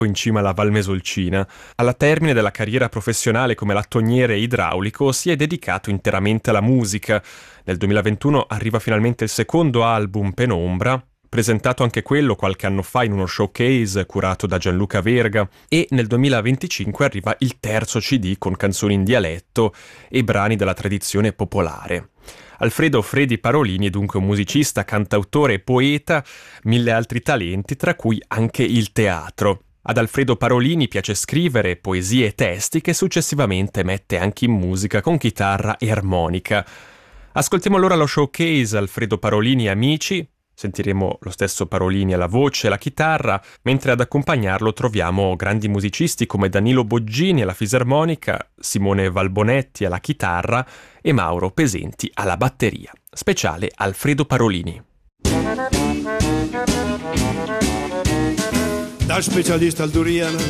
in cima alla Valmesolcina. Alla termine della carriera professionale come lattoniere idraulico si è dedicato interamente alla musica. Nel 2021 arriva finalmente il secondo album, Penombra, presentato anche quello qualche anno fa in uno showcase curato da Gianluca Verga, e nel 2025 arriva il terzo CD con canzoni in dialetto e brani della tradizione popolare. Alfredo Fredi Parolini è dunque un musicista, cantautore e poeta, mille altri talenti, tra cui anche il teatro. Ad Alfredo Parolini piace scrivere poesie e testi che successivamente mette anche in musica con chitarra e armonica. Ascoltiamo allora lo showcase Alfredo Parolini Amici. Sentiremo lo stesso Parolini alla voce e alla chitarra, mentre ad accompagnarlo troviamo grandi musicisti come Danilo Boggini alla fisarmonica, Simone Valbonetti alla chitarra e Mauro Pesenti alla batteria. Speciale Alfredo Parolini. Da specialista al durian